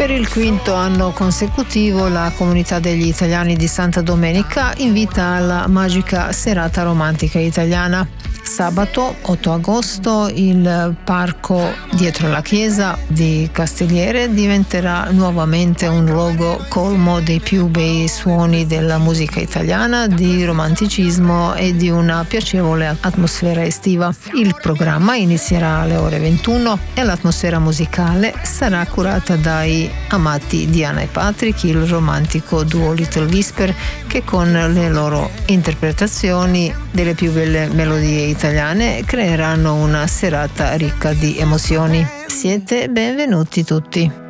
Per il quinto anno consecutivo la comunità degli italiani di Santa Domenica invita alla magica serata romantica italiana. Sabato 8 agosto il parco dietro la chiesa di Castigliere diventerà nuovamente un luogo colmo dei più bei suoni della musica italiana, di romanticismo e di una piacevole atmosfera estiva. Il programma inizierà alle ore 21 e l'atmosfera musicale sarà curata dai amati Diana e Patrick, il romantico duo Little Whisper, che con le loro interpretazioni delle più belle melodie italiane creeranno una serata ricca di emozioni. Siete benvenuti tutti.